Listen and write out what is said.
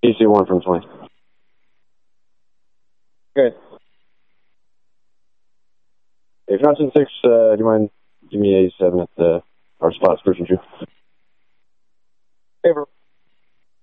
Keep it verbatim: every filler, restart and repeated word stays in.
T C one from twenty. Good. If you're not ten six, uh, do you mind giving me a seven at the our spots, person two? Favor.